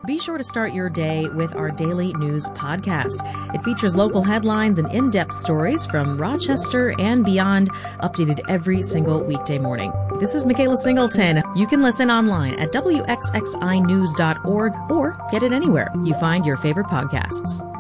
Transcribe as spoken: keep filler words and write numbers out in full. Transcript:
Be sure to start your day with our daily news podcast. It features local headlines and in-depth stories from Rochester and beyond, updated every single weekday morning. This is Michaela Singleton. You can listen online at W X X I news dot org or get it anywhere you find your favorite podcasts.